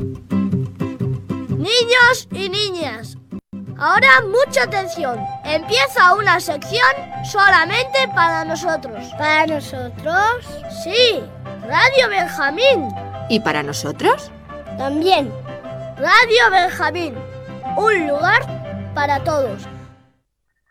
Niños y niñas, ahora mucha atención. Empieza una sección solamente para nosotros. ¿Para nosotros? Sí, Radio Benjamín. ¿Y para nosotros? También. Radio Benjamín, un lugar para todos.